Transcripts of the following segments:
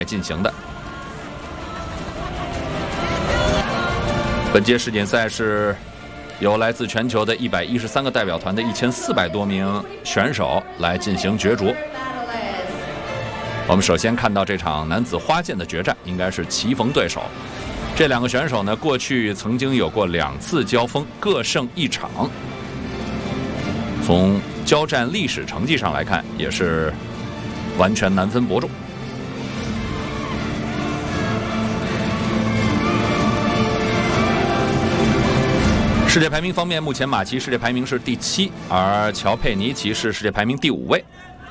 进行的。本届世锦赛是由来自全球的113个代表团的1400多名选手来进行角逐。我们首先看到这场男子花剑的决战，应该是棋逢对手。这两个选手呢，过去曾经有过2次交锋，各胜1场。从交战历史成绩上来看，也是完全难分伯仲。世界排名方面，目前马奇世界排名是第7，而乔佩尼奇是世界排名第5位。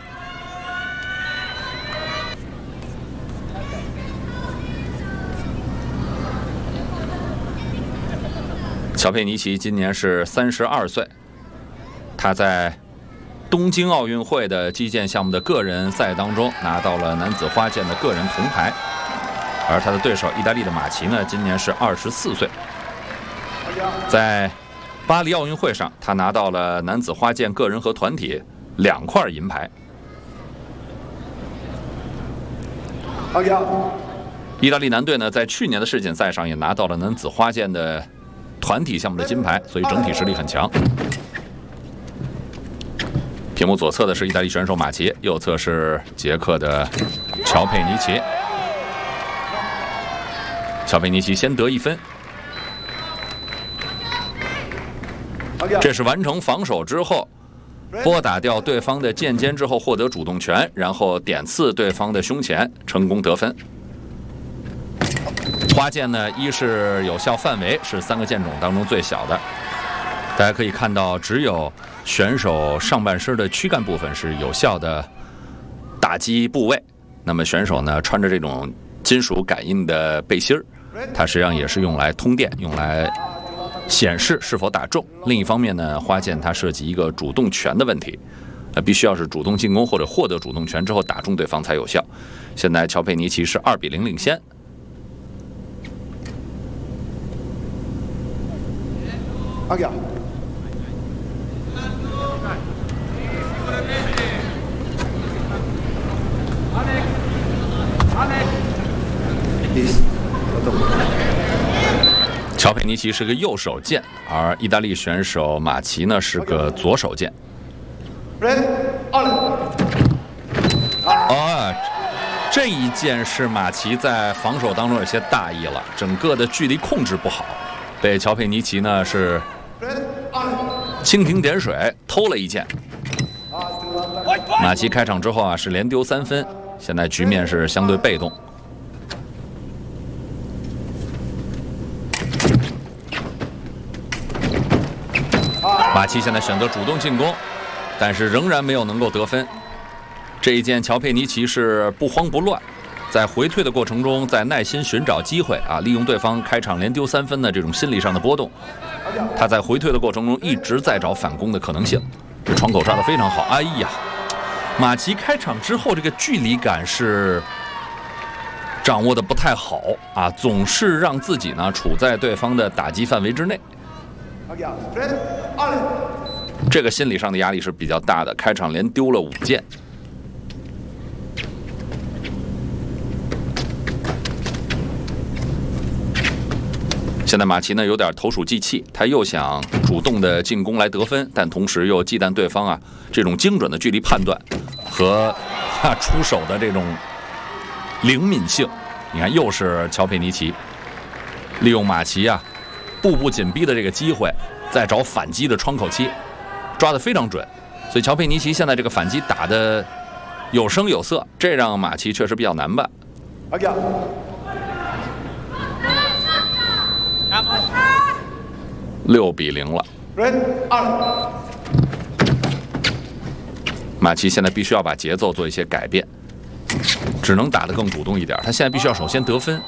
乔佩尼奇今年是32岁，他在东京奥运会的击剑项目的个人赛当中拿到了男子花剑的个人铜牌，而他的对手意大利的马奇呢，今年是24岁。在巴黎奥运会上，他拿到了男子花剑个人和团体2块银牌。意大利男队呢，在去年的世锦赛上也拿到了男子花剑的团体项目的金牌，所以整体实力很强。屏幕左侧的是意大利选手马奇，右侧是捷克的乔佩尼奇。乔佩尼奇先得1分。这是完成防守之后，拨打掉对方的剑尖之后获得主动权，然后点刺对方的胸前，成功得分。花剑呢，一是有效范围是3个剑种当中最小的，大家可以看到，只有选手上半身的躯干部分是有效的打击部位。那么选手呢，穿着这种金属感应的背心儿，它实际上也是用来通电，用来显示是否打中。另一方面呢，花剑它涉及一个主动权的问题，必须要是主动进攻或者获得主动权之后打中对方才有效。现在乔佩尼奇是2比0领先。乔佩尼奇是个右手剑，而意大利选手马奇呢是个左手剑。这一剑是马奇在防守当中有些大意了，整个的距离控制不好，被乔佩尼奇呢是蜻蜓点水偷了一剑。马奇开场之后啊是连丢3分，现在局面是相对被动。马奇现在选择主动进攻，但是仍然没有能够得分。这一剑乔佩尼奇是不慌不乱，在回退的过程中，在耐心寻找机会啊，利用对方开场连丢3分的这种心理上的波动，他在回退的过程中一直在找反攻的可能性。这窗口抓得非常好，哎呀，马奇开场之后这个距离感是掌握的不太好啊，总是让自己呢处在对方的打击范围之内。这个心理上的压力是比较大的，开场连丢了5剑。现在马奇呢有点投鼠忌器，他又想主动的进攻来得分，但同时又忌惮对方啊这种精准的距离判断和出手的这种灵敏性。你看，又是乔佩尼奇利用马奇啊步步紧逼的这个机会，再找反击的窗口期，抓得非常准。所以乔佩尼奇现在这个反击打得有声有色，这让马奇确实比较难办。6比0了。马奇现在必须要把节奏做一些改变，只能打得更主动一点。他现在必须要首先得分。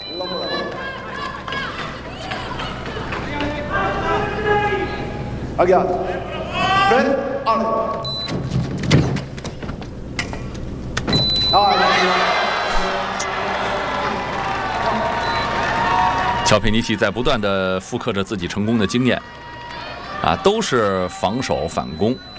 乔佩尼奇在不断地复刻着自己成功的经验，啊，都是防守反攻，